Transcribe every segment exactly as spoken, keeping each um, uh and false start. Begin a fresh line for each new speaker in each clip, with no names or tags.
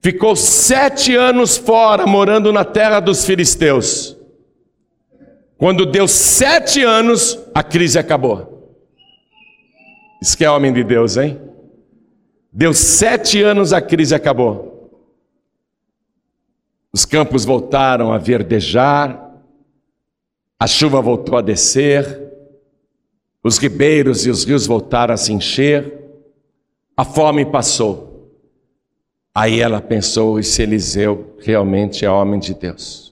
ficou sete anos fora, morando na terra dos filisteus. Quando deu sete anos, a crise acabou. Isso que é homem de Deus, hein? Deu sete anos, a crise acabou. Os campos voltaram a verdejar, a chuva voltou a descer, os ribeiros e os rios voltaram a se encher, a fome passou. Aí ela pensou, esse Eliseu realmente é homem de Deus.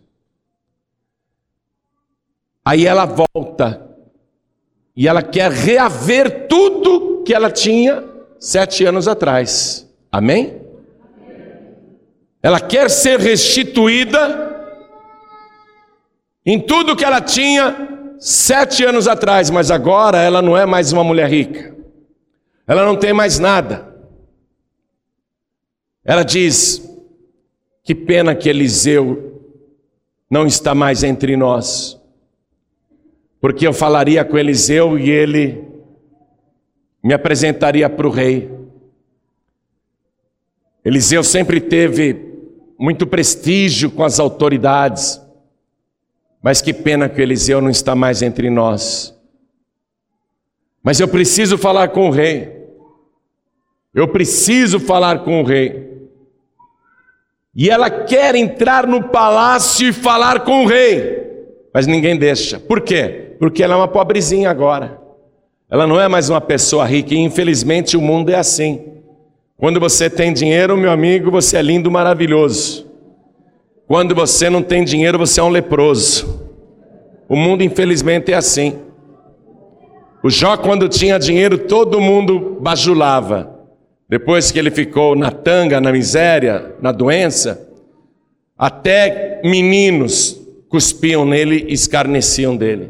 Aí ela volta, e ela quer reaver tudo que ela tinha sete anos atrás. Amém? Ela quer ser restituída em tudo que ela tinha sete anos atrás, mas agora ela não é mais uma mulher rica. Ela não tem mais nada. Ela diz, que pena que Eliseu não está mais entre nós, porque eu falaria com Eliseu e ele me apresentaria para o rei. Eliseu sempre teve muito prestígio com as autoridades, mas que pena que Eliseu não está mais entre nós. Mas eu preciso falar com o rei, eu preciso falar com o rei. E ela quer entrar no palácio e falar com o rei, mas ninguém deixa. Por quê? Porque ela é uma pobrezinha agora. Ela não é mais uma pessoa rica, e infelizmente o mundo é assim. Quando você tem dinheiro, meu amigo, você é lindo, maravilhoso. Quando você não tem dinheiro, você é um leproso. O mundo infelizmente é assim. O Jó, quando tinha dinheiro, todo mundo bajulava. Depois que ele ficou na tanga, na miséria, na doença, até meninos cuspiam nele e escarneciam dele.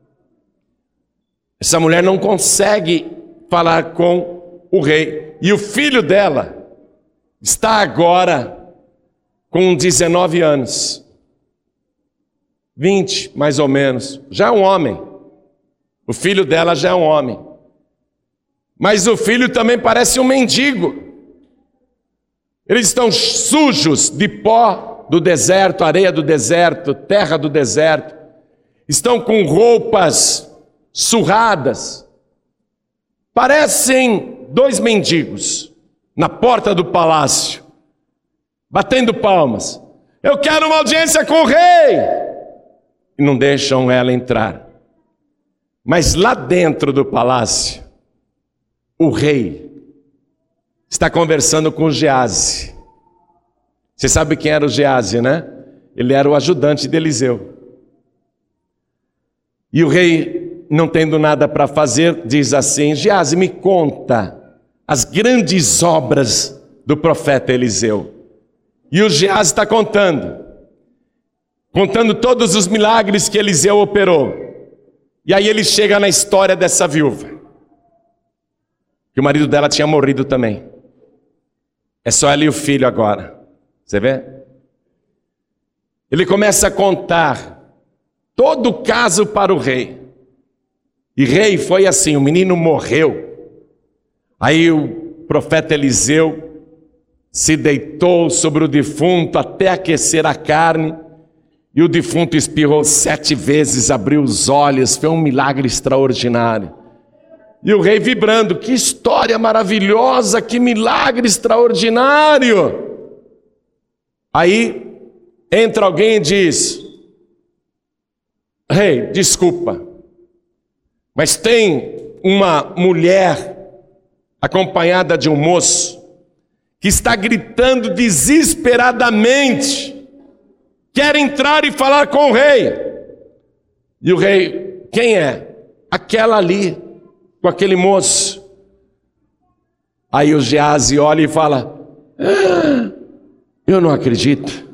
Essa mulher não consegue falar com o rei. E o filho dela está agora com dezenove anos. vinte, mais ou menos. Já é um homem. O filho dela já é um homem. Mas o filho também parece um mendigo. Eles estão sujos de pó do deserto, areia do deserto, terra do deserto. Estão com roupas surradas. Parecem dois mendigos na porta do palácio, batendo palmas. Eu quero uma audiência com o rei. E não deixam ela entrar. Mas lá dentro do palácio, o rei está conversando com o Geazi. Você sabe quem era o Geazi, né? Ele era o ajudante de Eliseu. E o rei, não tendo nada para fazer, diz assim: Geazi, me conta as grandes obras do profeta Eliseu. E o Geazi está contando, contando todos os milagres que Eliseu operou. E aí ele chega na história dessa viúva, que o marido dela tinha morrido também. É só ela e o filho agora. Você vê? Ele começa a contar todo o caso para o rei. E rei, foi assim, o menino morreu. Aí o profeta Eliseu se deitou sobre o defunto até aquecer a carne. E o defunto espirrou sete vezes, abriu os olhos, foi um milagre extraordinário. E o rei vibrando, que história maravilhosa, que milagre extraordinário. Aí entra alguém e diz: rei, desculpa, mas tem uma mulher acompanhada de um moço que está gritando desesperadamente, quer entrar e falar com o rei. E o rei, quem é? Aquela ali, com aquele moço. Aí o Geazi olha e fala: ah, eu não acredito.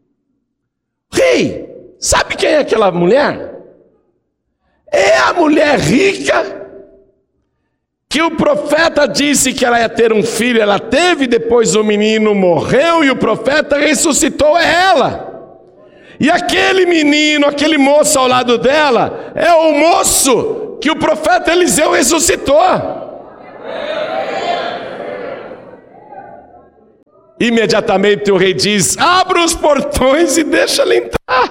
Rei, sabe quem é aquela mulher? É a mulher rica que o profeta disse que ela ia ter um filho, ela teve, depois o menino morreu e o profeta ressuscitou, é ela. E aquele menino, aquele moço ao lado dela, é o moço que o profeta Eliseu ressuscitou. Imediatamente o rei diz: abra os portões e deixa ela entrar.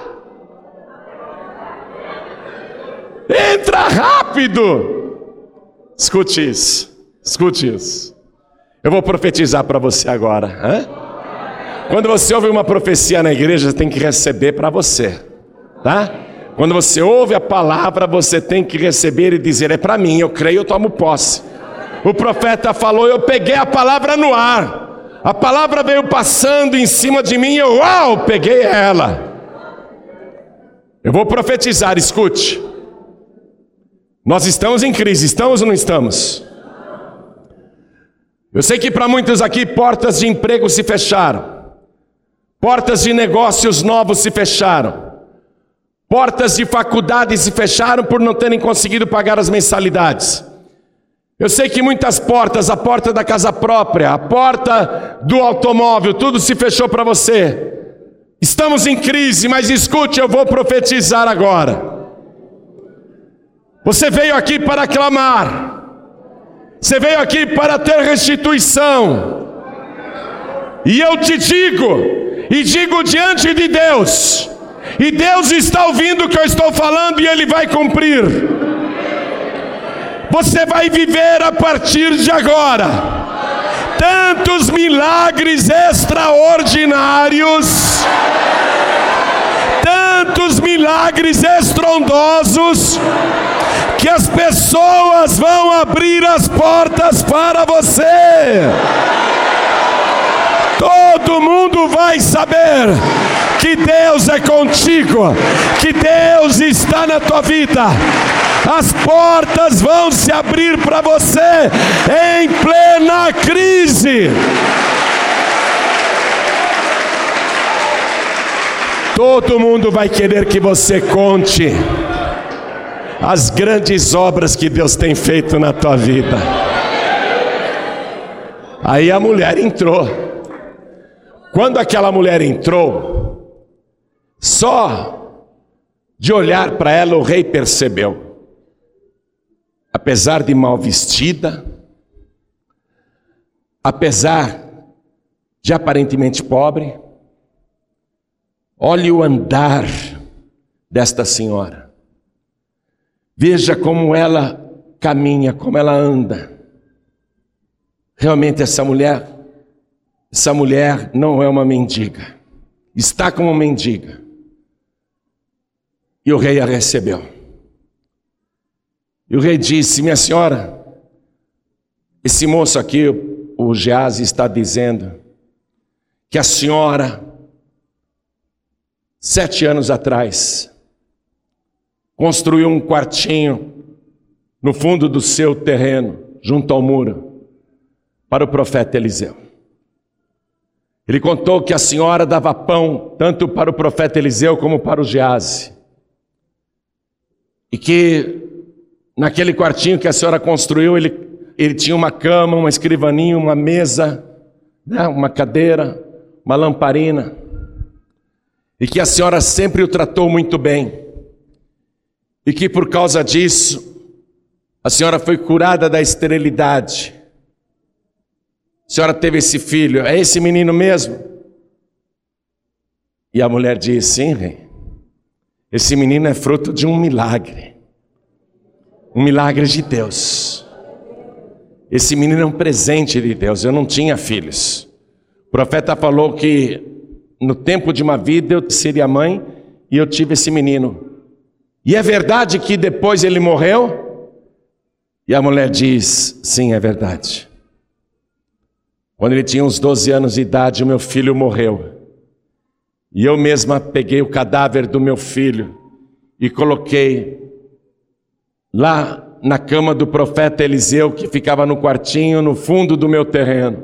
Entra rápido. Escute isso, escute isso. Eu vou profetizar para você agora. Hein? Quando você ouve uma profecia na igreja, você tem que receber para você, tá? Quando você ouve a palavra, você tem que receber e dizer: é para mim, eu creio, eu tomo posse. O profeta falou, eu peguei a palavra no ar. A palavra veio passando em cima de mim e eu, uau, peguei ela. Eu vou profetizar, escute. Nós estamos em crise, estamos ou não estamos? Eu sei que para muitos aqui portas de emprego se fecharam. Portas de negócios novos se fecharam. Portas de faculdade se fecharam por não terem conseguido pagar as mensalidades. Eu sei que muitas portas, a porta da casa própria, a porta do automóvel, tudo se fechou para você. Estamos em crise, mas escute, eu vou profetizar agora. Você veio aqui para clamar. Você veio aqui para ter restituição. E eu te digo, e digo diante de Deus, e Deus está ouvindo o que eu estou falando e Ele vai cumprir. Você vai viver a partir de agora tantos milagres extraordinários, tantos milagres estrondosos, que as pessoas vão abrir as portas para você. Todo mundo vai saber que Deus é contigo, que Deus está na tua vida. As portas vão se abrir para você em plena crise. Todo mundo vai querer que você conte as grandes obras que Deus tem feito na tua vida. Aí a mulher entrou. Quando aquela mulher entrou, só de olhar para ela o rei percebeu. Apesar de mal vestida, apesar de aparentemente pobre, olhe o andar desta senhora. Veja como ela caminha, como ela anda. Realmente essa mulher, essa mulher não é uma mendiga. Está como mendiga. E o rei a recebeu. E o rei disse: minha senhora, esse moço aqui, o Geazi, está dizendo que a senhora, sete anos atrás, construiu um quartinho no fundo do seu terreno, junto ao muro, para o profeta Eliseu. Ele contou que a senhora dava pão tanto para o profeta Eliseu como para o Geazi. E que naquele quartinho que a senhora construiu, ele, ele tinha uma cama, uma escrivaninha, uma mesa, né, uma cadeira, uma lamparina. E que a senhora sempre o tratou muito bem. E que por causa disso, a senhora foi curada da esterilidade. A senhora teve esse filho, é esse menino mesmo? E a mulher disse: sim, rei, esse menino é fruto de um milagre. Um milagre de Deus. Esse menino é um presente de Deus. Eu não tinha filhos. O profeta falou que no tempo de uma vida eu seria mãe e eu tive esse menino. E é verdade que depois ele morreu? E a mulher diz: sim, é verdade. Quando ele tinha uns doze anos de idade, o meu filho morreu. E eu mesma peguei o cadáver do meu filho e coloquei lá na cama do profeta Eliseu, que ficava no quartinho, no fundo do meu terreno.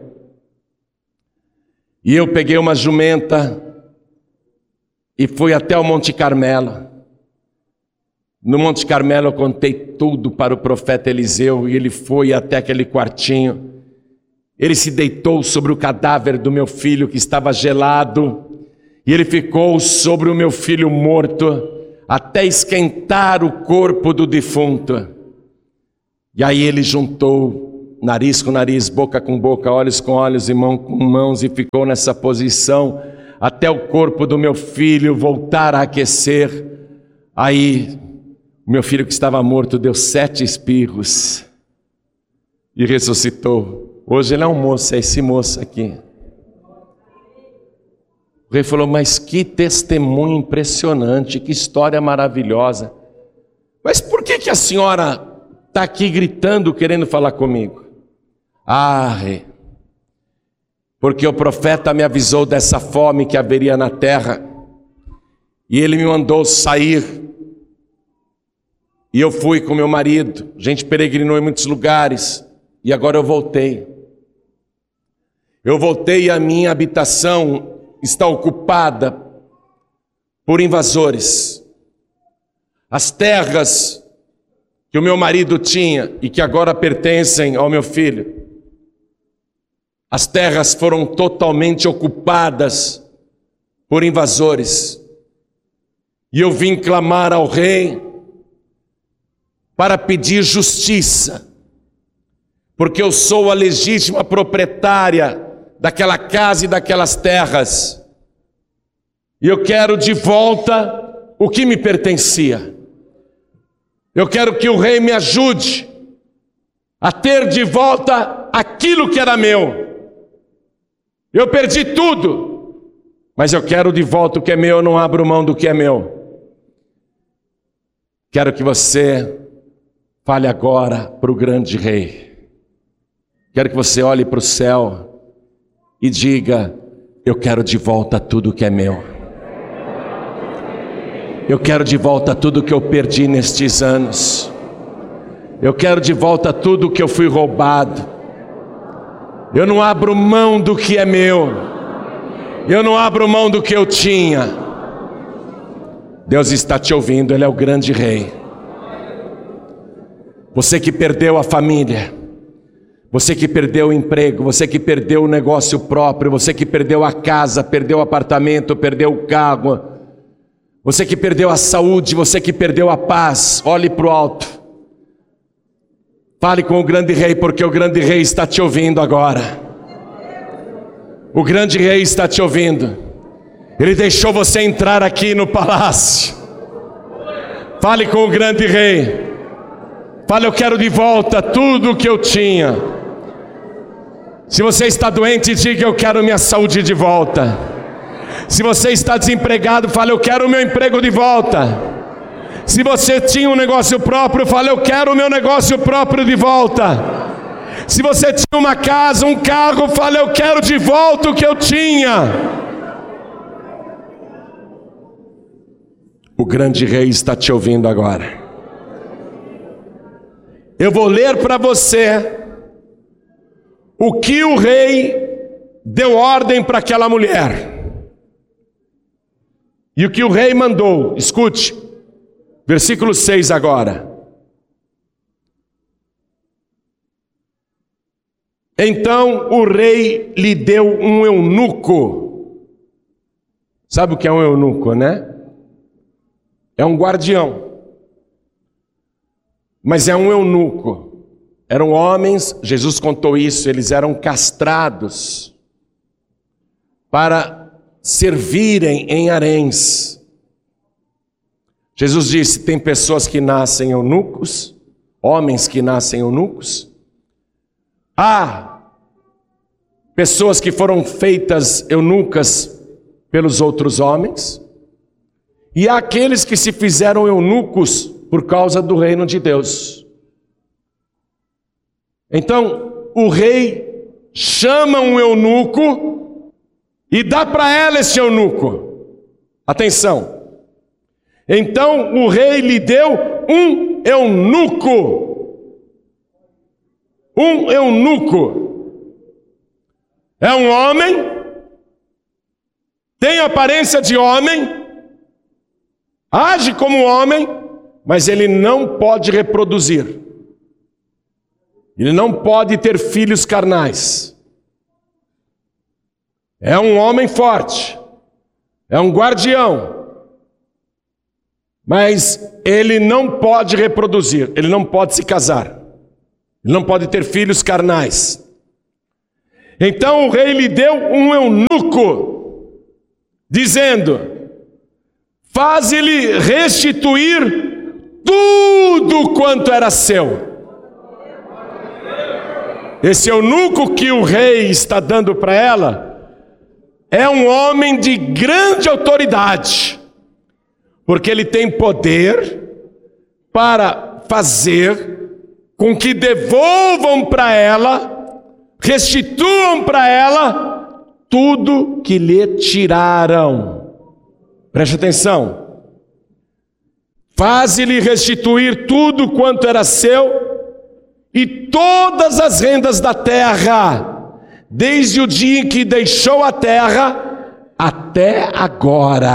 E eu peguei uma jumenta e fui até o Monte Carmelo. No Monte Carmelo eu contei tudo para o profeta Eliseu e ele foi até aquele quartinho. Ele se deitou sobre o cadáver do meu filho que estava gelado e ele ficou sobre o meu filho morto até esquentar o corpo do defunto. E aí ele juntou nariz com nariz, boca com boca, olhos com olhos e mão com mãos, e ficou nessa posição até o corpo do meu filho voltar a aquecer. Aí, o meu filho que estava morto deu sete espirros e ressuscitou. Hoje ele é um moço, é esse moço aqui. O rei falou: mas que testemunho impressionante, que história maravilhosa. Mas por que que a senhora está aqui gritando, querendo falar comigo? Ah, rei, porque o profeta me avisou dessa fome que haveria na terra, e ele me mandou sair, e eu fui com meu marido, a gente peregrinou em muitos lugares, e agora eu voltei. Eu voltei e a minha habitação está ocupada por invasores. As terras que o meu marido tinha e que agora pertencem ao meu filho, as terras foram totalmente ocupadas por invasores. E eu vim clamar ao rei para pedir justiça, porque eu sou a legítima proprietária daquela casa e daquelas terras, e eu quero de volta o que me pertencia. Eu quero que o rei me ajude a ter de volta aquilo que era meu. Eu perdi tudo, mas eu quero de volta o que é meu, eu não abro mão do que é meu. Quero que você fale agora para o grande rei. Quero que você olhe para o céu e diga: eu quero de volta tudo que é meu. Eu quero de volta tudo que eu perdi nestes anos. Eu quero de volta tudo que eu fui roubado. Eu não abro mão do que é meu. Eu não abro mão do que eu tinha. Deus está te ouvindo, Ele é o grande rei. Você que perdeu a família, você que perdeu o emprego, você que perdeu o negócio próprio, você que perdeu a casa, perdeu o apartamento, perdeu o carro, você que perdeu a saúde, você que perdeu a paz, olhe para o alto. Fale com o grande rei, porque o grande rei está te ouvindo agora. O grande rei está te ouvindo. Ele deixou você entrar aqui no palácio. Fale com o grande rei. Fale: eu quero de volta tudo o que eu tinha. Se você está doente, diga: eu quero minha saúde de volta. Se você está desempregado, fale: eu quero o meu emprego de volta. Se você tinha um negócio próprio, fale: eu quero o meu negócio próprio de volta. Se você tinha uma casa, um carro, fale: eu quero de volta o que eu tinha. O grande rei está te ouvindo agora. Eu vou ler para você o que o rei deu ordem para aquela mulher. E o que o rei mandou, escute. Versículo seis agora. Então o rei lhe deu um eunuco. Sabe o que é um eunuco, né? É um guardião. Mas é um eunuco. Eram homens, Jesus contou isso, eles eram castrados para servirem em haréns. Jesus disse: tem pessoas que nascem eunucos, homens que nascem eunucos. Há pessoas que foram feitas eunucas pelos outros homens. E há aqueles que se fizeram eunucos por causa do reino de Deus. Então, o rei chama um eunuco e dá para ela esse eunuco. Atenção. Então o rei lhe deu um eunuco. Um eunuco. É um homem, tem aparência de homem, age como homem, mas ele não pode reproduzir. Ele não pode ter filhos carnais. É um homem forte, é um guardião, mas ele não pode reproduzir, ele não pode se casar. Ele não pode ter filhos carnais. Então o rei lhe deu um eunuco, dizendo: faze-lhe restituir tudo quanto era seu. Esse eunuco que o rei está dando para ela é um homem de grande autoridade, porque ele tem poder para fazer com que devolvam para ela, restituam para ela tudo que lhe tiraram. Preste atenção. Faze-lhe restituir tudo quanto era seu e todas as rendas da terra, desde o dia em que deixou a terra até agora.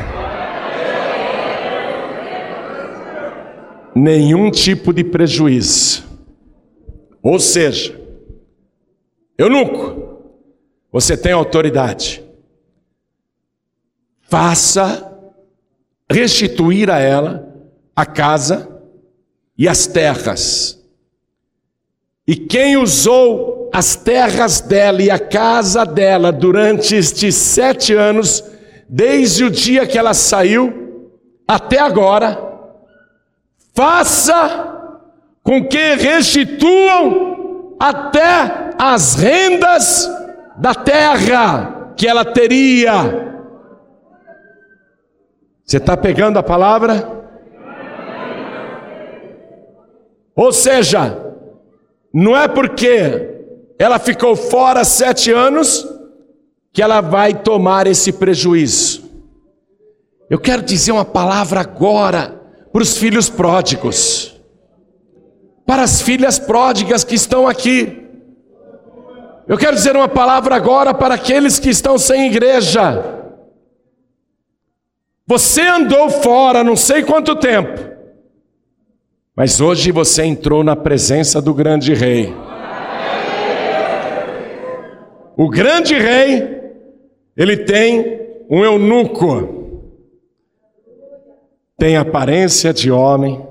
Nenhum tipo de prejuízo. Ou seja, eunuco, você tem autoridade. Faça restituir a ela a casa e as terras. E quem usou as terras dela e a casa dela durante estes sete anos, desde o dia que ela saiu até agora, faça com que restituam até as rendas da terra que ela teria. Você está pegando a palavra? Ou seja, não é porque ela ficou fora sete anos que ela vai tomar esse prejuízo. Eu quero dizer uma palavra agora para os filhos pródigos, para as filhas pródigas que estão aqui. Eu quero dizer uma palavra agora para aqueles que estão sem igreja. Você andou fora não sei quanto tempo, mas hoje você entrou na presença do grande rei. O grande rei, ele tem um eunuco, tem aparência de homem,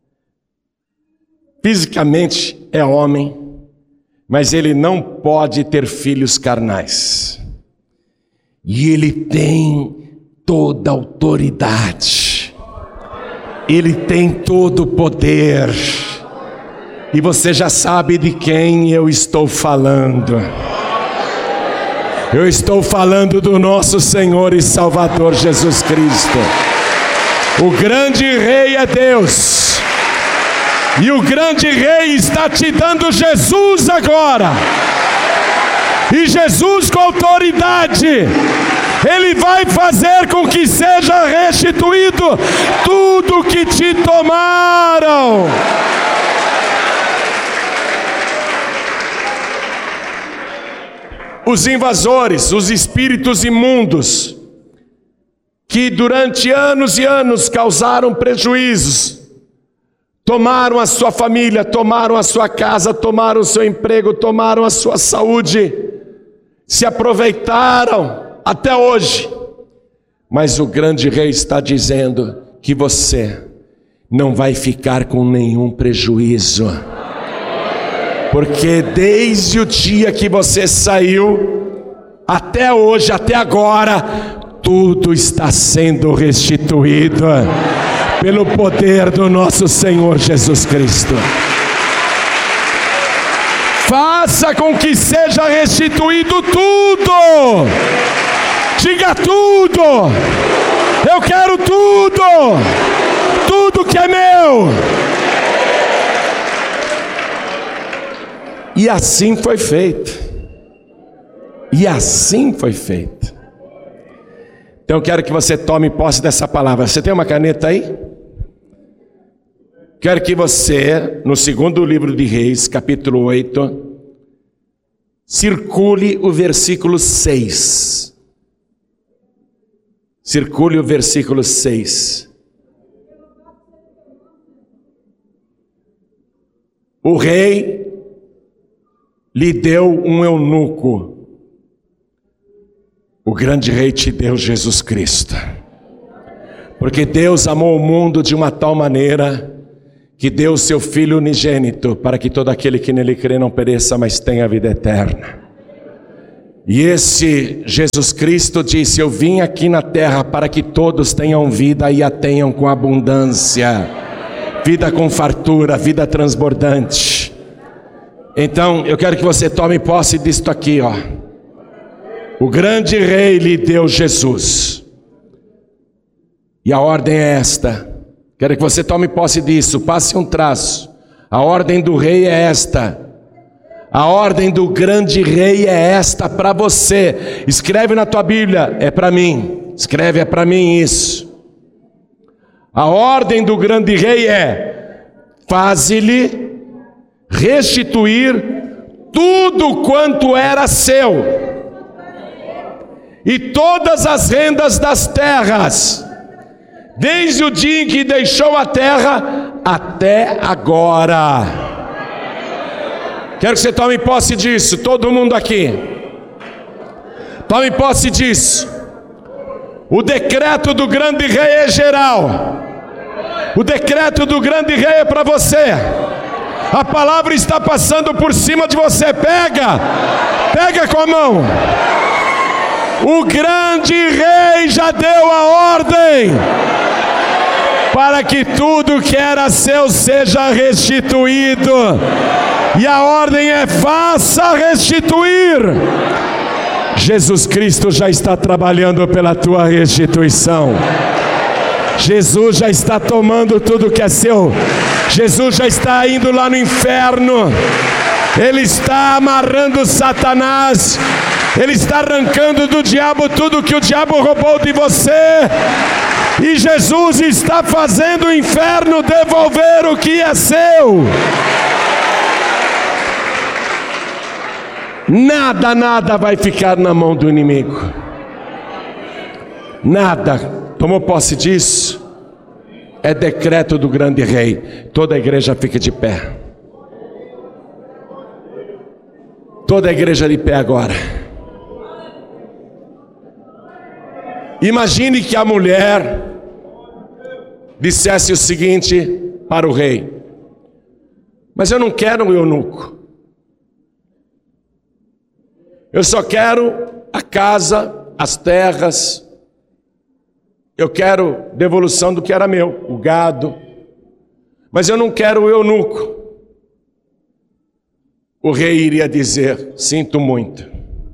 fisicamente é homem, mas ele não pode ter filhos carnais. E ele tem toda a autoridade. Ele tem todo o poder. E você já sabe de quem eu estou falando. Eu estou falando do nosso Senhor e Salvador Jesus Cristo. O grande rei é Deus. E o grande rei está te dando Jesus agora. E Jesus com autoridade, Ele vai fazer com que seja restituído tudo que te tomaram. Os invasores, os espíritos imundos, que durante anos e anos causaram prejuízos, tomaram a sua família, tomaram a sua casa, tomaram o seu emprego, tomaram a sua saúde, se aproveitaram até hoje. Mas o grande rei está dizendo que você não vai ficar com nenhum prejuízo, porque desde o dia que você saiu até hoje, até agora, tudo está sendo restituído pelo poder do nosso Senhor Jesus Cristo. Faça com que seja restituído tudo. Diga tudo. Eu quero tudo. Tudo que é meu. E assim foi feito. E assim foi feito. Então eu quero que você tome posse dessa palavra. Você tem uma caneta aí? Quero que você, no segundo livro de Reis, capítulo oito, circule o versículo seis. Circule o versículo seis. O rei lhe deu um eunuco. O grande rei te deu Jesus Cristo. Porque Deus amou o mundo de uma tal maneira que deu o seu Filho unigênito, para que todo aquele que nele crê não pereça, mas tenha a vida eterna. E esse Jesus Cristo disse: eu vim aqui na terra para que todos tenham vida e a tenham com abundância, vida com fartura, vida transbordante. Então eu quero que você tome posse disto aqui, ó. O grande rei lhe deu Jesus, e a ordem é esta. Quero que você tome posse disso, passe um traço. A ordem do rei é esta. A ordem do grande rei é esta para você. Escreve na tua Bíblia, é para mim. Escreve, é para mim isso. A ordem do grande rei é: faze-lhe restituir tudo quanto era seu, e todas as rendas das terras, desde o dia em que deixou a terra até agora. Quero que você tome posse disso, todo mundo aqui. Tome posse disso. O decreto do grande rei é geral. O decreto do grande rei é para você. A palavra está passando por cima de você. Pega, pega com a mão. O grande rei já deu a ordem para que tudo que era seu seja restituído. E a ordem é: faça restituir. Jesus Cristo já está trabalhando pela tua restituição. Jesus já está tomando tudo que é seu. Jesus já está indo lá no inferno. Ele está amarrando Satanás. Ele está arrancando do diabo tudo que o diabo roubou de você. E Jesus está fazendo o inferno devolver o que é seu. Nada, nada vai ficar na mão do inimigo. Nada. Tomou posse disso? É decreto do grande rei. Toda a igreja fica de pé. Toda a igreja de pé agora. Imagine que a mulher dissesse o seguinte para o rei: mas eu não quero um eunuco. Eu só quero a casa, as terras. Eu quero devolução do que era meu, o gado. Mas eu não quero o eunuco. O rei iria dizer: sinto muito.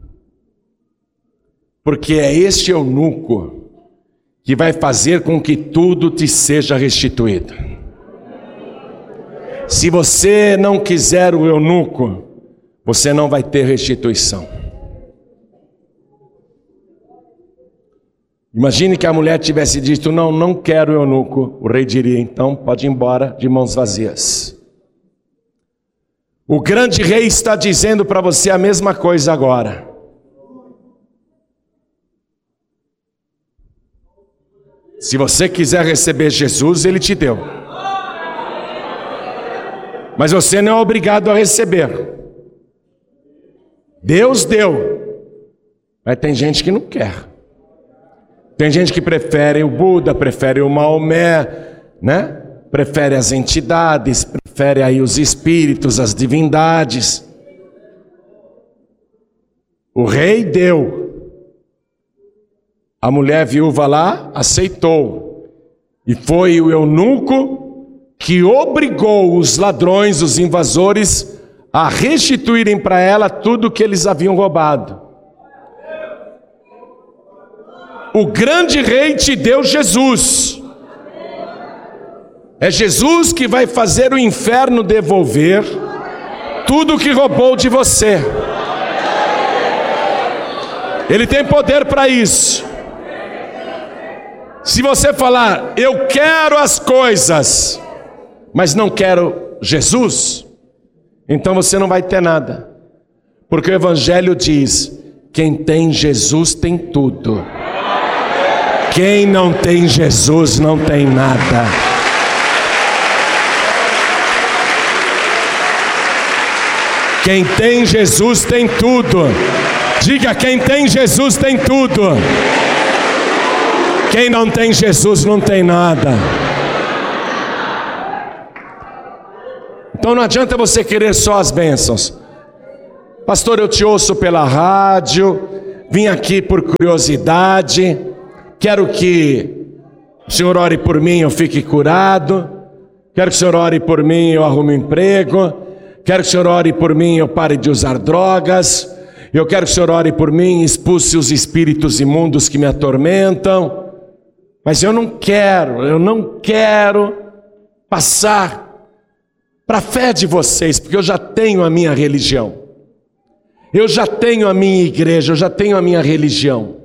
Porque é este eunuco que vai fazer com que tudo te seja restituído. Se você não quiser o eunuco, você não vai ter restituição. Imagine que a mulher tivesse dito: não, não quero eunuco. O rei diria: então pode ir embora de mãos vazias. O grande rei está dizendo para você a mesma coisa agora. Se você quiser receber Jesus, Ele te deu. Mas você não é obrigado a receber. Deus deu. Mas tem gente que não quer. Tem gente que prefere o Buda, prefere o Maomé, né? Prefere as entidades, prefere aí os espíritos, as divindades. O rei deu. A mulher viúva lá aceitou. E foi o eunuco que obrigou os ladrões, os invasores, a restituírem para ela tudo que eles haviam roubado. O grande rei te deu Jesus. É Jesus que vai fazer o inferno devolver tudo que roubou de você. Ele tem poder para isso. Se você falar: eu quero as coisas, mas não quero Jesus, então você não vai ter nada. Porque o Evangelho diz: quem tem Jesus tem tudo. Quem não tem Jesus não tem nada. Quem tem Jesus tem tudo. Diga: quem tem Jesus tem tudo. Quem não tem Jesus não tem nada. Então não adianta você querer só as bênçãos. Pastor, eu te ouço pela rádio, vim aqui por curiosidade, quero que o Senhor ore por mim, eu fique curado, quero que o Senhor ore por mim, eu arrume um emprego, quero que o Senhor ore por mim, eu pare de usar drogas, eu quero que o Senhor ore por mim, expulse os espíritos imundos que me atormentam, mas eu não quero, eu não quero passar para a fé de vocês, porque eu já tenho a minha religião. Eu já tenho a minha igreja, eu já tenho a minha religião.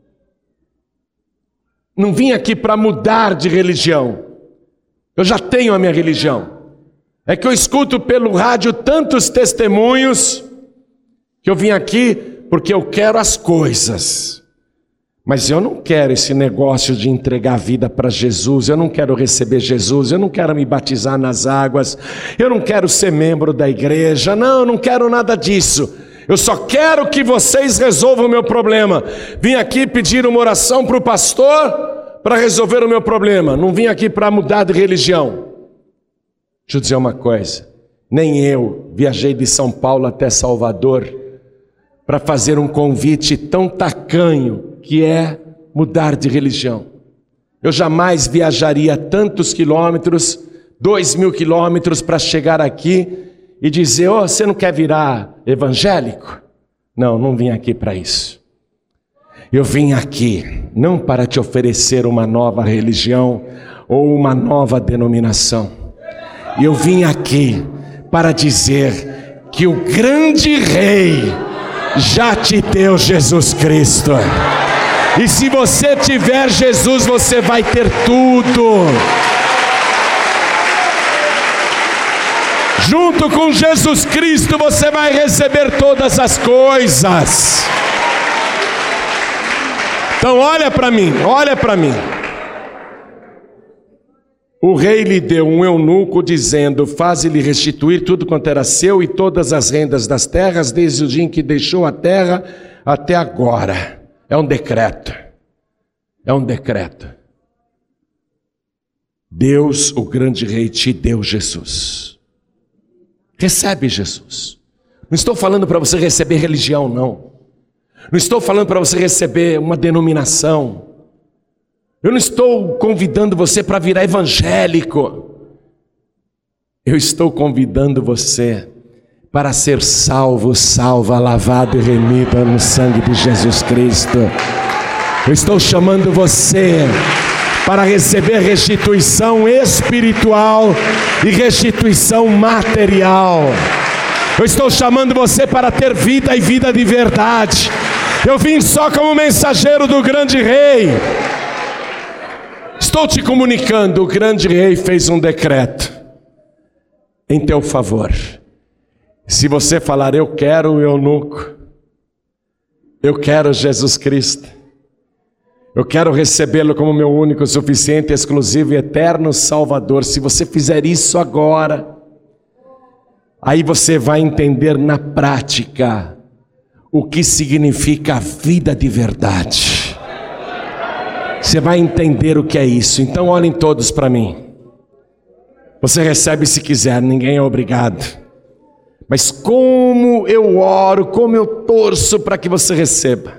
Não vim aqui para mudar de religião. Eu já tenho a minha religião. É que eu escuto pelo rádio tantos testemunhos que eu vim aqui porque eu quero as coisas. Mas eu não quero esse negócio de entregar a vida para Jesus, eu não quero receber Jesus, eu não quero me batizar nas águas, eu não quero ser membro da igreja, não, eu não quero nada disso. Eu só quero que vocês resolvam o meu problema. Vim aqui pedir uma oração para o pastor para resolver o meu problema. Não vim aqui para mudar de religião. Deixa eu dizer uma coisa. Nem eu viajei de São Paulo até Salvador para fazer um convite tão tacanho que é mudar de religião. Eu jamais viajaria tantos quilômetros, dois mil quilômetros para chegar aqui e dizer, oh, você não quer virar evangélico? Não, não vim aqui para isso. Eu vim aqui não para te oferecer uma nova religião ou uma nova denominação. Eu vim aqui para dizer que o grande Rei já te deu Jesus Cristo. E se você tiver Jesus, você vai ter tudo. Junto com Jesus Cristo você vai receber todas as coisas. Então olha para mim, olha para mim. O rei lhe deu um eunuco dizendo, faze-lhe restituir tudo quanto era seu e todas as rendas das terras, desde o dia em que deixou a terra até agora. É um decreto, é um decreto. Deus, o grande rei, te deu Jesus. Recebe Jesus. Não estou falando para você receber religião, não. Não estou falando para você receber uma denominação. Eu não estou convidando você para virar evangélico. Eu estou convidando você para ser salvo, salva, lavado e remido no sangue de Jesus Cristo. Eu estou chamando você para receber restituição espiritual e restituição material. Eu estou chamando você para ter vida e vida de verdade. Eu vim só como mensageiro do grande rei. Estou te comunicando, o grande rei fez um decreto em teu favor. Se você falar, eu quero o eunuco, eu quero Jesus Cristo, eu quero recebê-lo como meu único, suficiente, exclusivo e eterno Salvador. Se você fizer isso agora, aí você vai entender na prática o que significa a vida de verdade. Você vai entender o que é isso. Então olhem todos para mim. Você recebe se quiser, ninguém é obrigado. Mas como eu oro, como eu torço para que você receba.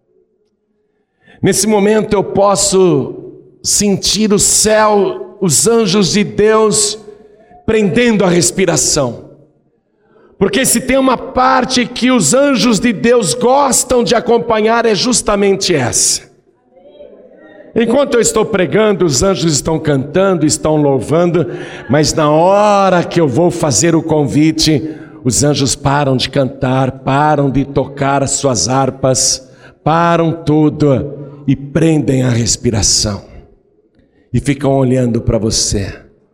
Nesse momento eu posso sentir o céu, os anjos de Deus prendendo a respiração. Porque se tem uma parte que os anjos de Deus gostam de acompanhar, é justamente essa. Enquanto eu estou pregando, os anjos estão cantando, estão louvando, mas na hora que eu vou fazer o convite, os anjos param de cantar, param de tocar as suas harpas, param tudo e prendem a respiração e ficam olhando para você.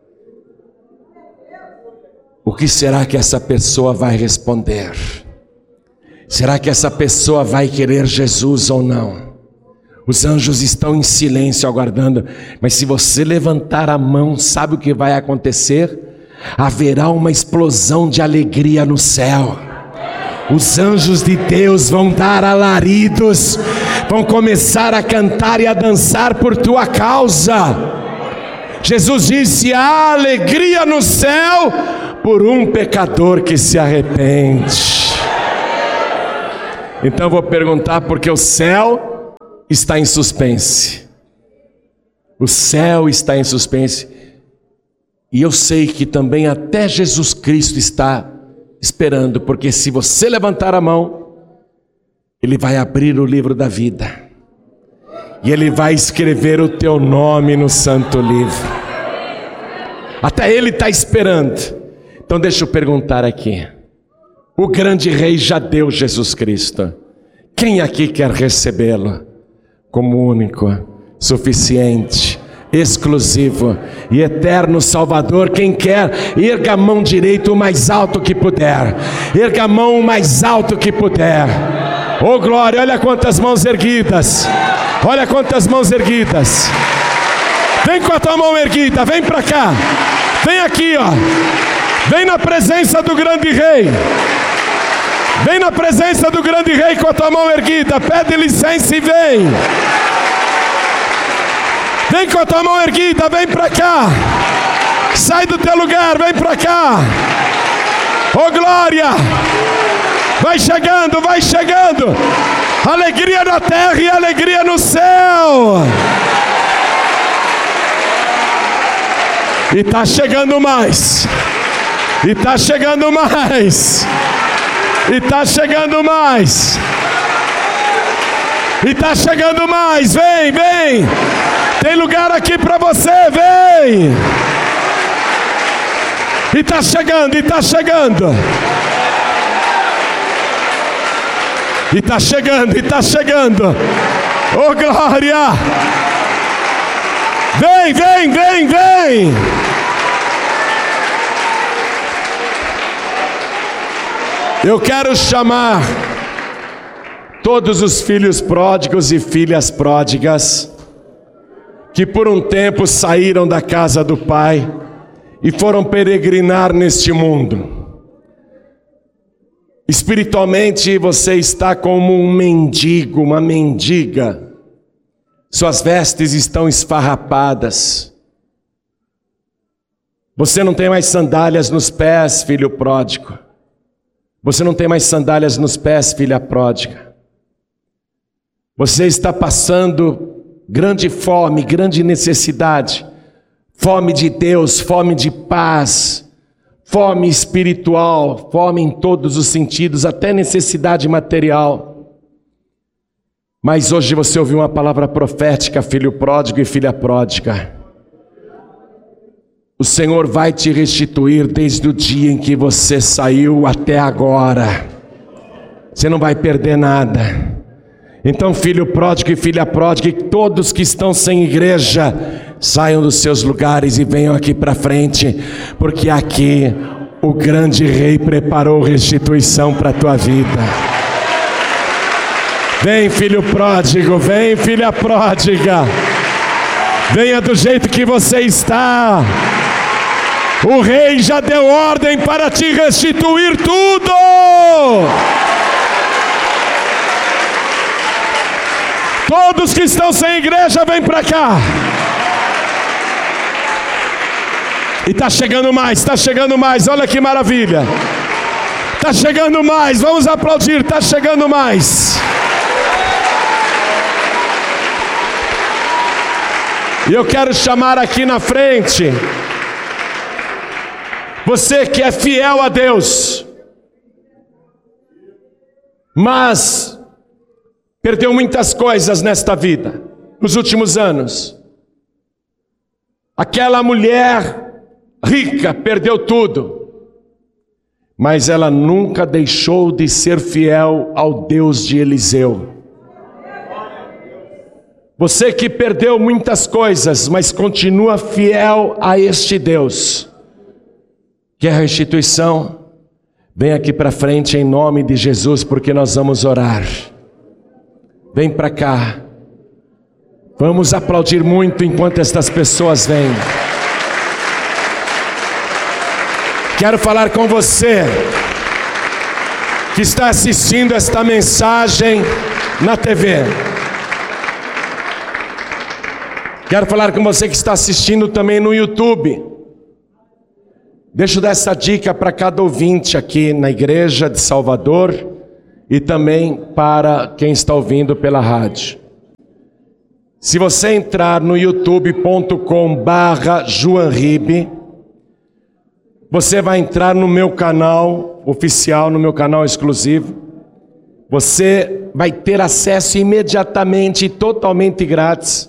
O que será que essa pessoa vai responder? Será que essa pessoa vai querer Jesus ou não? Os anjos estão em silêncio aguardando, mas se você levantar a mão, sabe o que vai acontecer? Haverá uma explosão de alegria no céu. Os anjos de Deus vão dar alaridos, vão começar a cantar e a dançar por tua causa. Jesus disse, há alegria no céu por um pecador que se arrepende. Então eu vou perguntar, porque o céu está em suspense. O céu está em suspense. E eu sei que também até Jesus Cristo está esperando, porque se você levantar a mão, Ele vai abrir o livro da vida. E Ele vai escrever o teu nome no santo livro. Até Ele está esperando. Então deixa eu perguntar aqui. O grande rei já deu Jesus Cristo. Quem aqui quer recebê-lo como único, suficiente, exclusivo e eterno Salvador? Quem quer, erga a mão direita o mais alto que puder. Erga a mão o mais alto que puder. Oh glória, olha quantas mãos erguidas. Olha quantas mãos erguidas. Vem com a tua mão erguida, vem para cá. Vem aqui, ó. Vem na presença do grande rei. Vem na presença do grande rei com a tua mão erguida. Pede licença e vem. Vem com a tua mão erguida, vem para cá. Sai do teu lugar, vem para cá. Oh glória. Vai chegando, vai chegando. Alegria na terra e alegria no céu. E está chegando mais. E está chegando mais. E está chegando mais. E está chegando mais. Vem, vem. Tem lugar aqui para você, vem. E está chegando, e está chegando. E está chegando, e está chegando. Oh glória. Vem, vem, vem, vem. Eu quero chamar todos os filhos pródigos e filhas pródigas que por um tempo saíram da casa do Pai e foram peregrinar neste mundo. Espiritualmente você está como um mendigo, uma mendiga. Suas vestes estão esfarrapadas. Você não tem mais sandálias nos pés, filho pródigo. Você não tem mais sandálias nos pés, filha pródiga. Você está passando grande fome, grande necessidade. Fome de Deus, fome de paz, fome espiritual, fome em todos os sentidos, até necessidade material. Mas hoje você ouviu uma palavra profética, filho pródigo e filha pródiga. O Senhor vai te restituir desde o dia em que você saiu até agora. Você não vai perder nada. Então, filho pródigo e filha pródiga, e todos que estão sem igreja, saiam dos seus lugares e venham aqui para frente, porque aqui o grande rei preparou restituição para a tua vida. Vem, filho pródigo, vem, filha pródiga. Venha do jeito que você está. O rei já deu ordem para te restituir tudo. Todos que estão sem igreja, vem para cá. E está chegando mais, está chegando mais, olha que maravilha. Está chegando mais, vamos aplaudir, está chegando mais. E eu quero chamar aqui na frente você que é fiel a Deus, mas perdeu muitas coisas nesta vida, nos últimos anos. Aquela mulher rica perdeu tudo, mas ela nunca deixou de ser fiel ao Deus de Eliseu. Você que perdeu muitas coisas, mas continua fiel a este Deus. Quer restituição? Vem aqui para frente em nome de Jesus, porque nós vamos orar. Vem para cá. Vamos aplaudir muito enquanto estas pessoas vêm. Quero falar com você que está assistindo esta mensagem na T V. Quero falar com você que está assistindo também no YouTube. Deixa eu dar essa dica para cada ouvinte aqui na igreja de Salvador e também para quem está ouvindo pela rádio. Se você entrar no youtube ponto com barra Joan Ribe, você vai entrar no meu canal oficial, no meu canal exclusivo. Você vai ter acesso imediatamente e totalmente grátis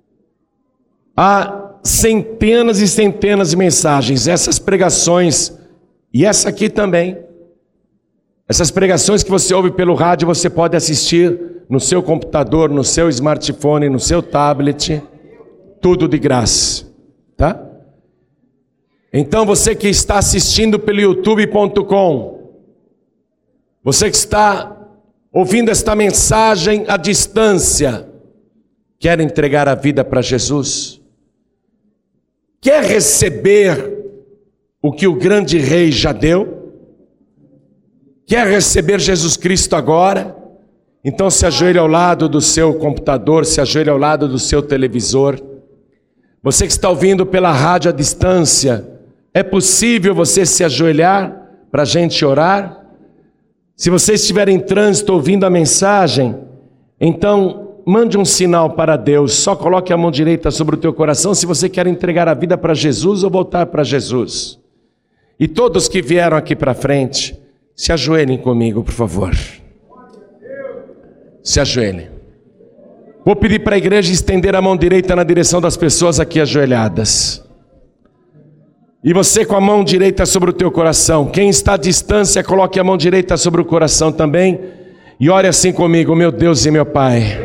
a centenas e centenas de mensagens. Essas pregações, e essa aqui também, essas pregações que você ouve pelo rádio, você pode assistir no seu computador, no seu smartphone, no seu tablet, tudo de graça, tá? Então você que está assistindo pelo youtube ponto com, você que está ouvindo esta mensagem à distância, quer entregar a vida para Jesus? Quer receber o que o grande rei já deu? Quer receber Jesus Cristo agora? Então se ajoelhe ao lado do seu computador, se ajoelhe ao lado do seu televisor. Você que está ouvindo pela rádio à distância, é possível você se ajoelhar para a gente orar? Se você estiver em trânsito ouvindo a mensagem, então mande um sinal para Deus. Só coloque a mão direita sobre o teu coração se você quer entregar a vida para Jesus ou voltar para Jesus. E todos que vieram aqui para frente, se ajoelhem comigo, por favor. Se ajoelhem. Vou pedir para a igreja estender a mão direita na direção das pessoas aqui ajoelhadas. E você com a mão direita sobre o teu coração. Quem está à distância, coloque a mão direita sobre o coração também. E ore assim comigo: meu Deus e meu Pai,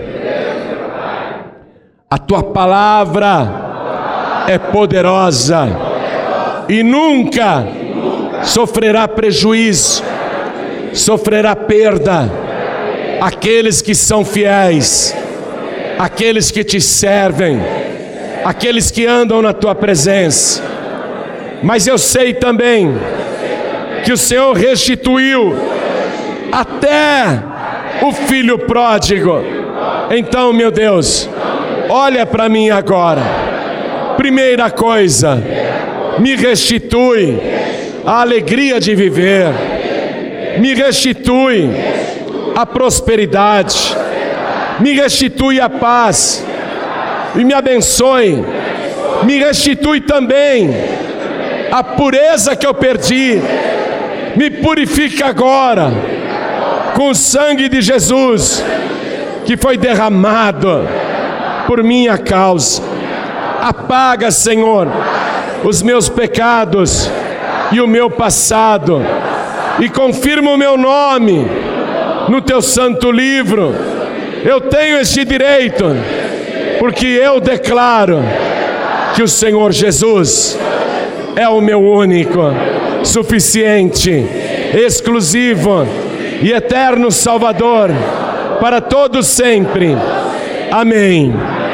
a tua palavra é poderosa e nunca sofrerá prejuízo, sofrerá perda. Aqueles que são fiéis, aqueles que te servem, aqueles que andam na tua presença. Mas eu sei também que o Senhor restituiu até o filho pródigo. Então, meu Deus, olha para mim agora. Primeira coisa, me restitui a alegria de viver, me restitui a prosperidade, me restitui a paz e me abençoe. Me restitui também a pureza que eu perdi. Me purifica agora com o sangue de Jesus que foi derramado por minha causa. Apaga, Senhor, os meus pecados e o meu passado e confirma o meu nome no teu santo livro. Eu tenho este direito porque eu declaro que o Senhor Jesus é o meu único, suficiente, exclusivo e eterno Salvador para todos sempre. Amém.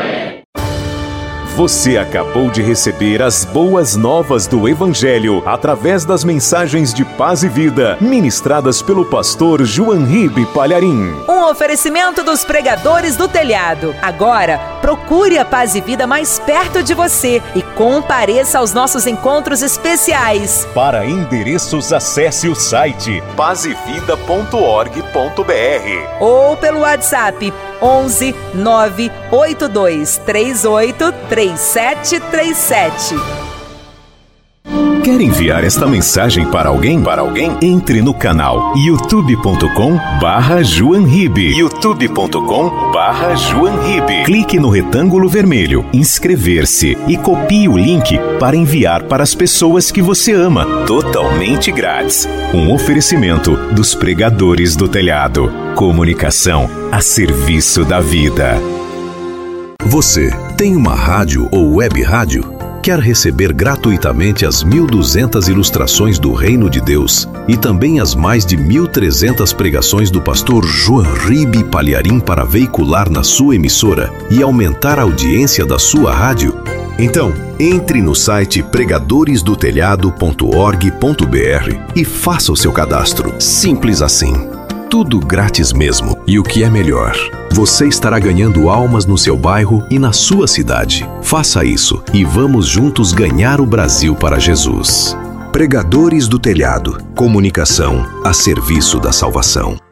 Você acabou de receber as boas novas do Evangelho através das mensagens de paz e vida ministradas pelo pastor Joan Ribe Palharim.
Um oferecimento dos pregadores do telhado. Agora, procure a Paz e Vida mais perto de você e compareça aos nossos encontros especiais.
Para endereços, acesse o site paz e vida ponto org ponto br
ou pelo WhatsApp onze nove oito dois três oito três sete três sete.
Quer enviar esta mensagem para alguém? Para alguém? Entre no canal youtube ponto com barra Joan Ribe. youtube ponto com barra Joan Ribe. Clique no retângulo vermelho, inscrever-se e copie o link para enviar para as pessoas que você ama, totalmente grátis. Um oferecimento dos pregadores do telhado. Comunicação a serviço da vida.
Você tem uma rádio ou web rádio? Quer receber gratuitamente as mil e duzentas ilustrações do Reino de Deus e também as mais de mil e trezentas pregações do pastor Joan Ribe Palharim para veicular na sua emissora e aumentar a audiência da sua rádio? Então, entre no site pregadores do telhado ponto org ponto br e faça o seu cadastro. Simples assim. Tudo grátis mesmo. E o que é melhor, você estará ganhando almas no seu bairro e na sua cidade. Faça isso e vamos juntos ganhar o Brasil para Jesus. Pregadores do Telhado. Comunicação a serviço da salvação.